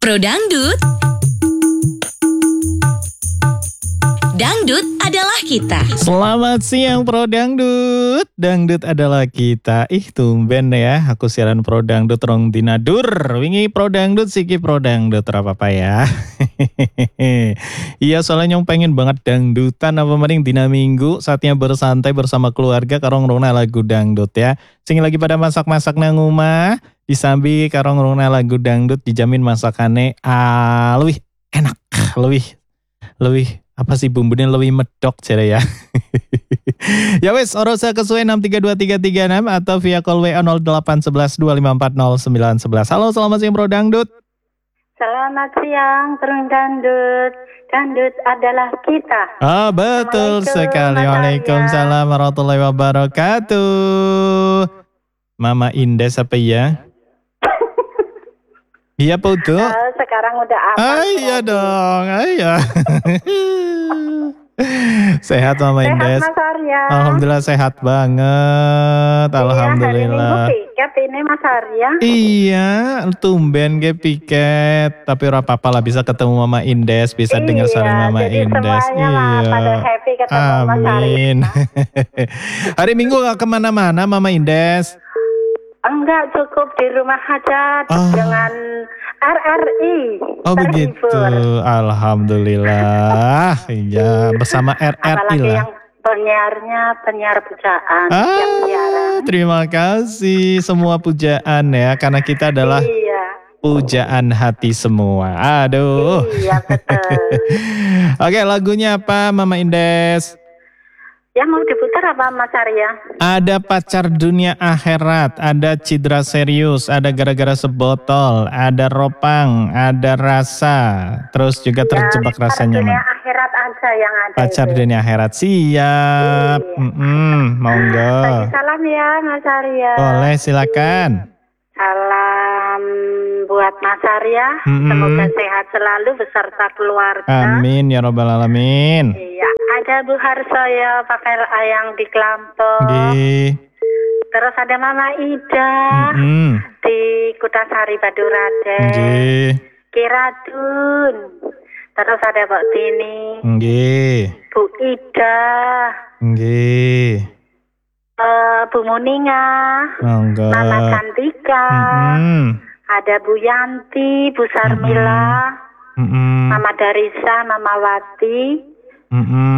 Pro Dangdut. Dangdut adalah kita. Selamat siang Pro Dangdut. Dangdut adalah kita. Tumben ya, aku siaran Pro Dangdut rong dinadur. Wingi Pro Dangdut siki Pro Dangdut apa ya. Iya, soalnya nyong pengen banget dangdutan apa mending dina minggu saatnya bersantai bersama keluarga karong rongna lagu dangdut ya. Sing lagi pada masak-masak nang omah, disambi karong rongna lagu dangdut dijamin masakannya lebih enak, lebih apa sih bumbunya lebih medok cere ya. Ya wes, orosa kesuai 6323336 atau via call WA 081125400911. Halo, selamat siang Bro Dangdut. Selamat siang Bro Dangdut. Dangdut adalah kita. Oh, betul sekali. Waalaikumsalam warahmatullahi wabarakatuh. Mama Indes apa ya? Iya Pak Udo? Sekarang udah apa? Iya dong, ayo. Sehat Mama Indes? Sehat Mas Arya. Alhamdulillah sehat banget. Alhamdulillah. Iya, hari Minggu piket ini Mas Arya. Iya, tumben ke piket. Tapi ora apa-apa lah, bisa ketemu Mama Indes, bisa dengar suara Mama jadi Indes. Semuanya pada happy ketemu Mas Arya. Amin. Hari Minggu gak kemana-mana Mama Indes? Enggak, cukup di rumah aja dengan RRI. Oh begitu, alhamdulillah. Iya, bersama RRI Apalagi lah. yang penyiar pujaan yang siaran. Terima kasih semua pujaan ya, karena kita adalah pujaan hati semua. Aduh. Iya betul. Oke, lagunya apa Mama Indes? Yang mau diputar apa Mas Arya? Ada Pacar Dunia Akhirat, ada Cidra Serius, ada Gara-gara Sebotol, ada Ropang, ada Rasa, terus juga Terjebak Rasa Nyaman. Dunia Akhirat aja yang ada. Pacar itu. Dunia Akhirat, siap. Monggo. Bagi salam ya Mas Arya. Boleh, silakan. Salam buat Mas Arya. Semoga sehat selalu beserta keluarga. Amin ya robbal alamin. Iya, ada Bu Harsoyo pakai ayang di Klampong. Terus ada Mama Ida di Kutasari Baduraden. Kiradun. Terus ada Mbak Tini. Bu Ida. Bu Muninga. Mama Cantika. Ada Bu Yanti, Bu Sarmila. Mama Darisa, Mama Wati.